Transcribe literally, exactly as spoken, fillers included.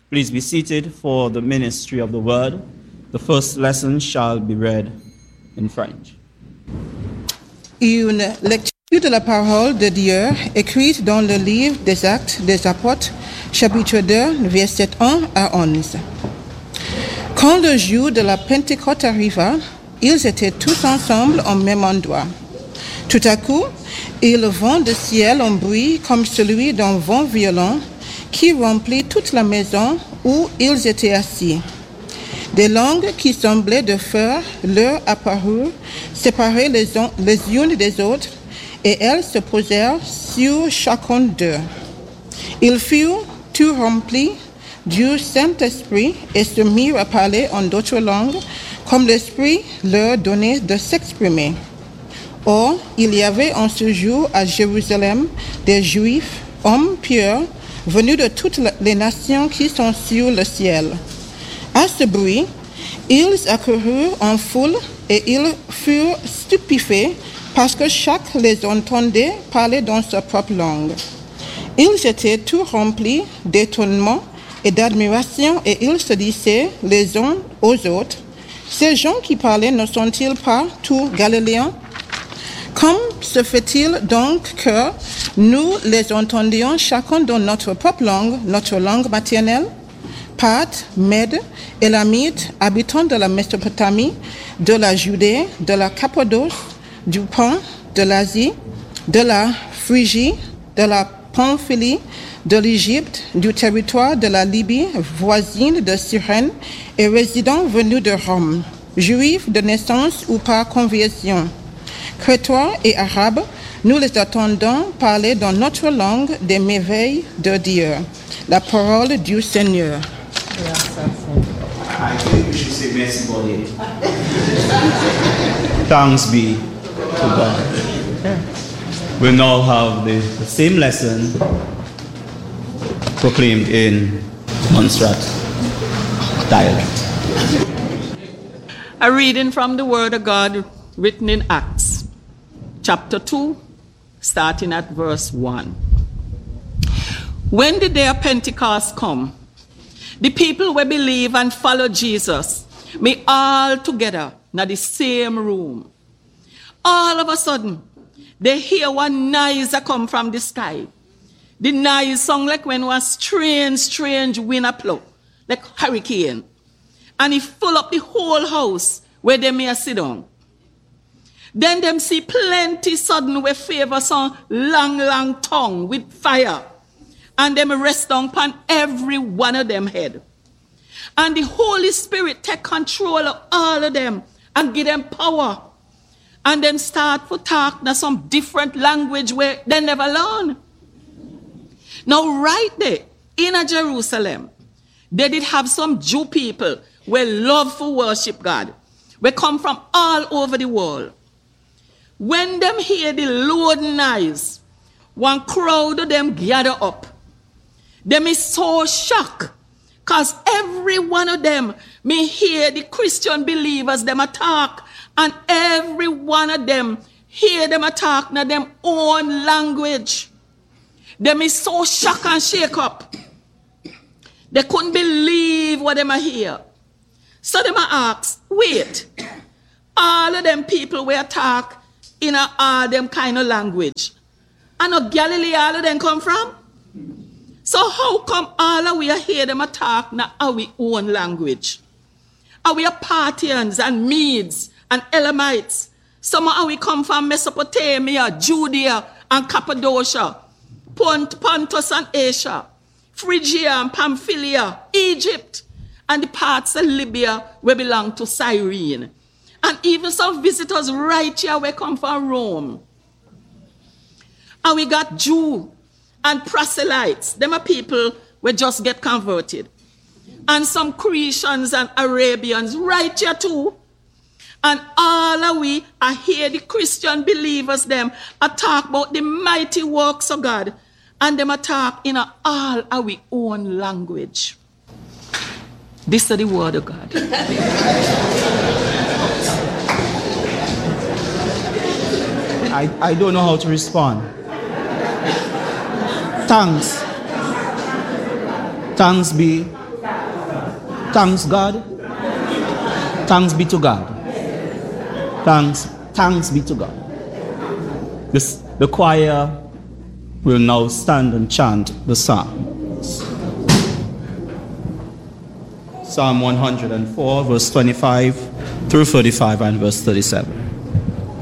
Please be seated for the ministry of the word. The first lesson shall be read in French. Une lecture de la parole de Dieu écrite dans le livre des Actes des Apôtres, chapitre deux, versets un à onze. Quand le jour de la Pentecôte arriva, ils étaient tous ensemble au même endroit. Tout à coup, il vint du ciel un bruit comme celui d'un vent violent qui remplit toute la maison où ils étaient assis. Des langues qui semblaient de feu leur apparurent, séparées les, on- les unes des autres, et elles se posèrent sur chacun d'eux. Ils furent tout remplis du Saint-Esprit et se mirent à parler en d'autres langues, comme l'Esprit leur donnait de s'exprimer. Or, il y avait en ce jour à Jérusalem des Juifs, hommes pieux, venus de toutes les nations qui sont sur le ciel. À ce bruit, ils accoururent en foule et ils furent stupéfaits parce que chaque les entendait parler dans sa propre langue. Ils étaient tout remplis d'étonnement et d'admiration et ils se disaient les uns aux autres, « Ces gens qui parlaient ne sont-ils pas tous Galiléens ? Comment se fait-il donc que nous les entendions chacun dans notre propre langue, notre langue maternelle ? Parthes, Mèdes, Élamites, habitants de la Mésopotamie, de la Judée, de la Cappadoce, du Pont, de l'Asie, de la Phrygie, de la Pamphylie, de l'Égypte, du territoire de la Libye, voisine de Cyrène, et résidents venus de Rome, juifs de naissance ou par conversion. Crétois et Arabes, nous les attendons parler dans notre langue des merveilles de Dieu. La parole du Seigneur. I think we should say merci pour it. Thanks be to God. We now have the, the same lesson proclaimed in Montserrat dialect. A reading from the Word of God written in Acts, chapter two, starting at verse one. When the day of Pentecost come, the people will believe and follow Jesus, me all together in the same room. All of a sudden, they hear one noise that come from the sky. The noise sound like when one strange, strange wind a blow, like hurricane. And it full up the whole house where they may sit down. Then them see plenty sudden with favor some long, long tongue with fire. And them rest down upon every one of them head. And the Holy Spirit take control of all of them and give them power. And them start to talk now some different language where they never learn. Now right there in a Jerusalem, they did have some Jew people who love to worship God. We come from all over the world. When them hear the loud noise, one crowd of them gather up. Them is so shocked because every one of them may hear the Christian believers them attack, and every one of them hear them attack in them own language. Them is so shocked and shake up. They couldn't believe what them hear. So them ask, wait, all of them people will attack in a, all them kind of language. And of Galilee all of them come from? So how come all of we hear them attack in our own language? Are we Parthians and Medes and Elamites? Some of we come from Mesopotamia, Judea and Cappadocia, Pont, Pontus and Asia, Phrygia and Pamphylia, Egypt, and the parts of Libya where belong to Cyrene. And even some visitors right here where come from Rome. And we got Jew and proselytes. Them are people who just get converted. And some Cretians and Arabians right here too. And all of we are here, the Christian believers, them are talk about the mighty works of God. And them are talk in a all our own language. This is the word of God. I, I don't know how to respond. Thanks. Thanks be Thanks God. Thanks be to God. Thanks, thanks be to God. This, the choir will now stand and chant the psalm. Psalm one hundred four, verse twenty-five through thirty-five, and verse thirty-seven.